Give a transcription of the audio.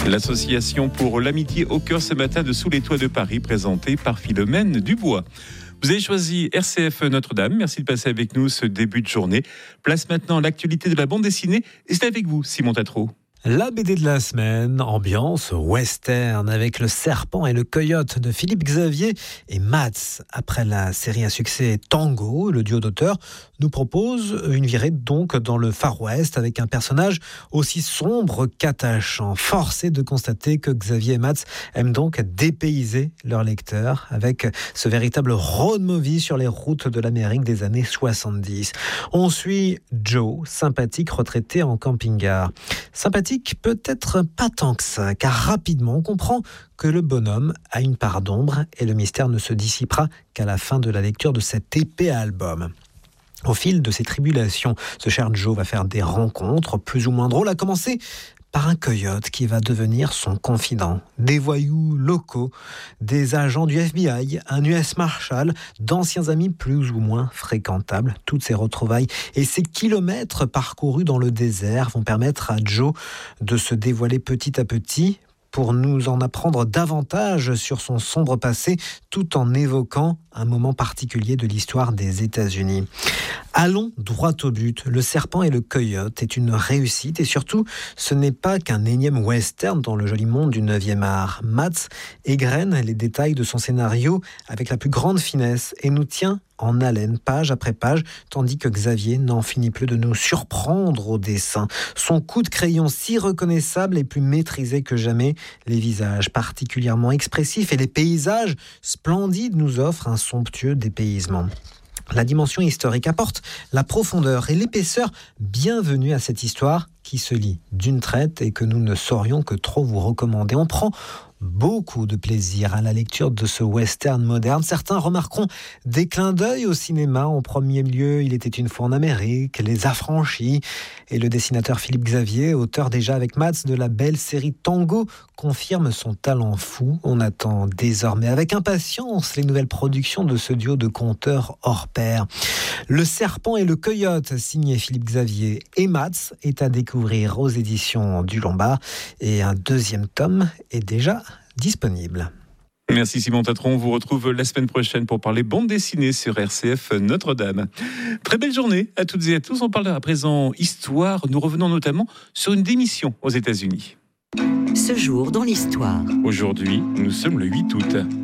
L'association pour l'amitié au cœur ce matin de Sous les toits de Paris, présentée par Philomène Dubois. Vous avez choisi RCF Notre-Dame. Merci de passer avec nous ce début de journée. Place maintenant à l'actualité de la bande dessinée. Et c'est avec vous, Simon Tatro. La BD de la semaine, ambiance western avec Le Serpent et le Coyote de Philippe Xavier et Mats. Après la série à succès Tango, le duo d'auteurs nous propose une virée donc dans le Far West avec un personnage aussi sombre qu'attachant. Force est de constater que Xavier et Mats aiment donc dépayser leurs lecteurs avec ce véritable road movie sur les routes de l'Amérique des années 70. On suit Joe, sympathique retraité en camping-car. Sympathique peut-être pas tant que ça, car rapidement on comprend que le bonhomme a une part d'ombre et le mystère ne se dissipera qu'à la fin de la lecture de cet épais album. Au fil de ses tribulations, ce cher Joe va faire des rencontres plus ou moins drôles, à commencer par un coyote qui va devenir son confident. Des voyous locaux, des agents du FBI, un US Marshal, d'anciens amis plus ou moins fréquentables. Toutes ces retrouvailles et ces kilomètres parcourus dans le désert vont permettre à Joe de se dévoiler petit à petit pour nous en apprendre davantage sur son sombre passé, tout en évoquant un moment particulier de l'histoire des États-Unis. Allons droit au but. Le Serpent et le Coyote est une réussite et surtout, ce n'est pas qu'un énième western dans le joli monde du 9e art. Mats égrène les détails de son scénario avec la plus grande finesse et nous tient en haleine, page après page, tandis que Xavier n'en finit plus de nous surprendre au dessin. Son coup de crayon si reconnaissable et plus maîtrisé que jamais, les visages particulièrement expressifs et les paysages splendides nous offrent un somptueux dépaysement. La dimension historique apporte la profondeur et l'épaisseur bienvenue à cette histoire qui se lit d'une traite et que nous ne saurions que trop vous recommander. On prend beaucoup de plaisir à la lecture de ce western moderne. Certains remarqueront des clins d'œil au cinéma. En premier lieu, Il était une fois en Amérique, Les Affranchis. Et le dessinateur Philippe Xavier, auteur déjà avec Mats de la belle série Tango, confirme son talent fou. On attend désormais avec impatience les nouvelles productions de ce duo de conteurs hors pair. Le Serpent et le Coyote, signé Philippe Xavier et Mats, est à découvrir aux éditions du Lombard. Et un deuxième tome est déjà disponible. Merci Simon Tatron, on vous retrouve la semaine prochaine pour parler bande dessinée sur RCF Notre-Dame. Très belle journée à toutes et à tous. On parle à présent histoire. Nous revenons notamment sur une démission aux États-Unis. Ce jour dans l'histoire. Aujourd'hui, nous sommes le 8 août.